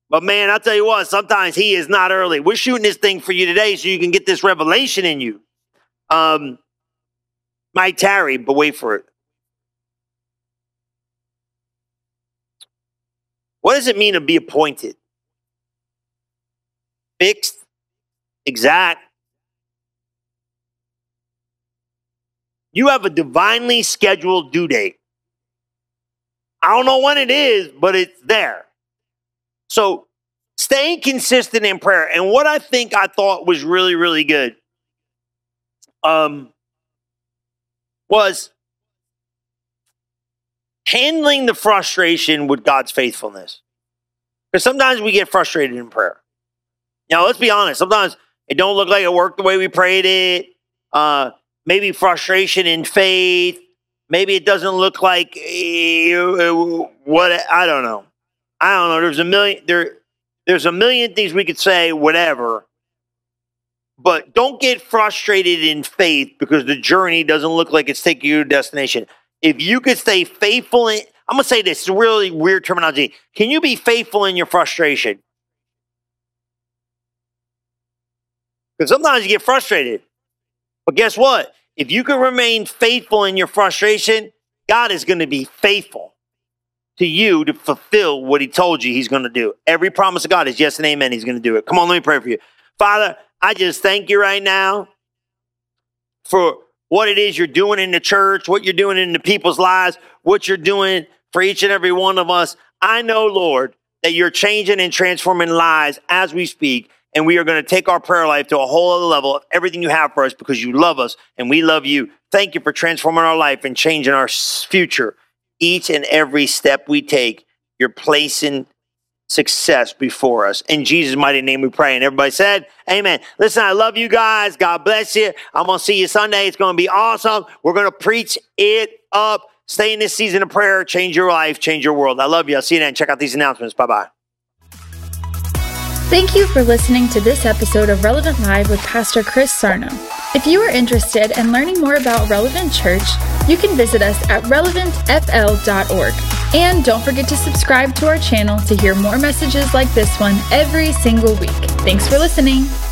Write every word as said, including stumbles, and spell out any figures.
But man, I'll tell you what, sometimes he is not early. We're shooting this thing for you today so you can get this revelation in you. Um, might tarry, but wait for it. What does it mean to be appointed? Fixed, exact. You have a divinely scheduled due date. I don't know when it is, but it's there. So staying consistent in prayer. And what I think I thought was really, really good um, was handling the frustration with God's faithfulness. Because sometimes we get frustrated in prayer. Now, let's be honest. Sometimes it don't look like it worked the way we prayed it. Uh, maybe frustration in faith. Maybe it doesn't look like uh, what I don't know. I don't know. There's a million there. There's a million things we could say. Whatever. But don't get frustrated in faith because the journey doesn't look like it's taking you to destination. If you could stay faithful in, I'm gonna say this really weird terminology. Can you be faithful in your frustration? Because sometimes you get frustrated. But guess what? If you can remain faithful in your frustration, God is going to be faithful to you to fulfill what he told you he's going to do. Every promise of God is yes and amen. He's going to do it. Come on, let me pray for you. Father, I just thank you right now for what it is you're doing in the church, what you're doing in the people's lives, what you're doing for each and every one of us. I know, Lord, that you're changing and transforming lives as we speak. And we are going to take our prayer life to a whole other level of everything you have for us because you love us and we love you. Thank you for transforming our life and changing our future. Each and every step we take, you're placing success before us. In Jesus' mighty name we pray. And everybody said, amen. Listen, I love you guys. God bless you. I'm going to see you Sunday. It's going to be awesome. We're going to preach it up. Stay in this season of prayer. Change your life. Change your world. I love you. I'll see you then. Check out these announcements. Bye-bye. Thank you for listening to this episode of Relevant Live with Pastor Chris Sarno. If you are interested in learning more about Relevant Church, you can visit us at relevant f l dot org. And don't forget to subscribe to our channel to hear more messages like this one every single week. Thanks for listening.